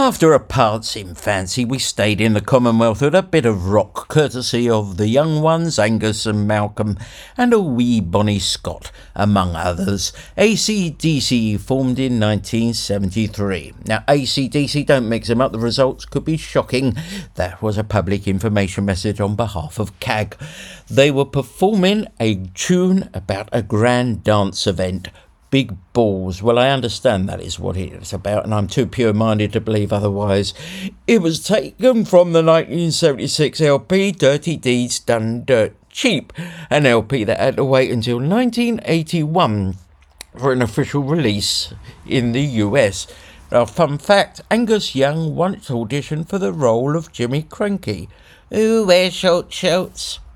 After a passing fancy, we stayed in the Commonwealth with a bit of rock, courtesy of the young ones, Angus and Malcolm, and a wee Bonnie Scott, among others. AC/DC formed in 1973. Now, AC/DC, don't mix them up, the results could be shocking. That was a public information message on behalf of CAG. They were performing a tune about a grand dance event. Big balls. Well, I understand that is what it is about, and I'm too pure-minded to believe otherwise. It was taken from the 1976 LP Dirty Deeds Done Dirt Cheap, an LP that had to wait until 1981 for an official release in the US. Now, fun fact, Angus Young once auditioned for the role of Jimmy Krankie. Who wears short shorts?